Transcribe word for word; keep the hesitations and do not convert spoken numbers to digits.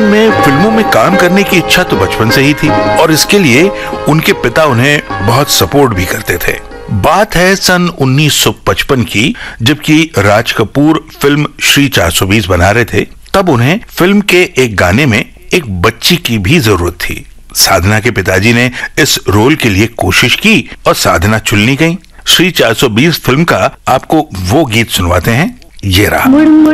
में फिल्मों में काम करने की इच्छा तो बचपन से ही थी और इसके लिए उनके पिता उन्हें बहुत सपोर्ट भी करते थे। बात है सन उन्नीस सौ पचपन की, जबकि राज कपूर फिल्म श्री चार सौ बीस बना रहे थे। तब उन्हें फिल्म के एक गाने में एक बच्ची की भी जरूरत थी। साधना के पिताजी ने इस रोल के लिए कोशिश की और साधना चुनी गई। श्री चार सौ बीस फिल्म का आपको वो गीत सुनवाते हैं, ये रहा।